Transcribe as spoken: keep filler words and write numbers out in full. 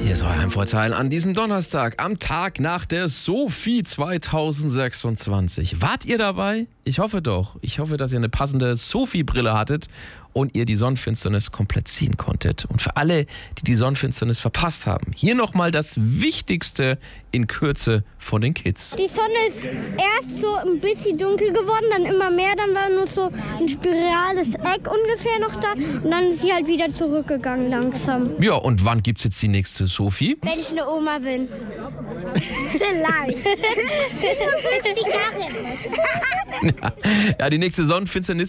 Hier ist euer Heimvorteil an diesem Donnerstag, am Tag nach der Sophie zweitausendsechsundzwanzig. Wart ihr dabei? Ich hoffe doch. Ich hoffe, dass ihr eine passende Sophie-Brille hattet und ihr die Sonnenfinsternis komplett ziehen konntet. Und für alle, die die Sonnenfinsternis verpasst haben, hier nochmal das Wichtigste in Kürze von den Kids. Die Sonne ist erst so ein bisschen dunkel geworden, dann immer mehr, dann war nur so ein spirales Eck ungefähr noch da und dann ist sie halt wieder zurückgegangen langsam. Ja, und wann gibt's jetzt die nächste Sophie? Wenn ich eine Oma bin. Vielleicht. fünfundfünfzig Jahre. Ja, die nächste Sonnenfinsternis